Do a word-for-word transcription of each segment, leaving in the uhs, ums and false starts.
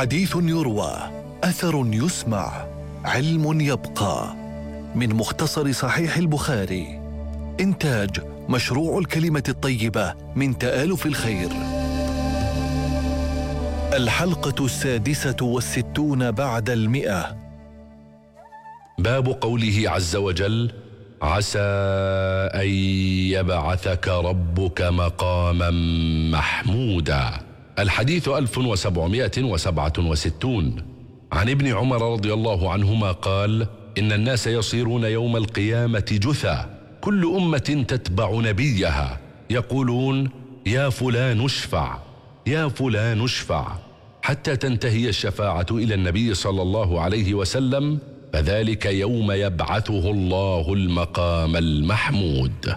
حديث يروى، أثر يسمع، علم يبقى. من مختصر صحيح البخاري. إنتاج مشروع الكلمة الطيبة من تآلف الخير. الحلقة السادسة والستون بعد المئة. باب قوله عز وجل: عسى أن يبعثك ربك مقاما محمودا. الحديث ألف وسبعمائة وسبعة وستون. عن ابن عمر رضي الله عنهما قال: إن الناس يصيرون يوم القيامة جثى، كل أمة تتبع نبيها، يقولون: يا فلان اشفع، يا فلان اشفع، حتى تنتهي الشفاعة إلى النبي صلى الله عليه وسلم، فذلك يوم يبعثه الله المقام المحمود.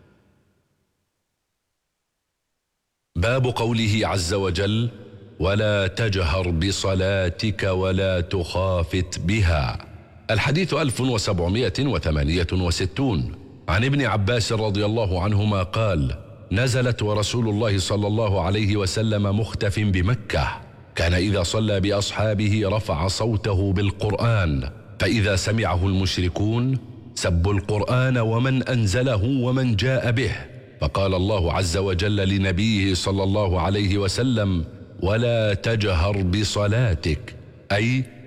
باب قوله عز وجل: ولا تجهر بصلاتك ولا تخافت بها. الحديث ألف وسبعمائة وثمانية وستون. عن ابن عباس رضي الله عنهما قال: نزلت ورسول الله صلى الله عليه وسلم مختف بمكة، كان إذا صلى بأصحابه رفع صوته بالقرآن، فإذا سمعه المشركون سبوا القرآن ومن أنزله ومن جاء به، فقال الله عز وجل لنبيه صلى الله عليه وسلم: ولا تجهر بصلاتك، أي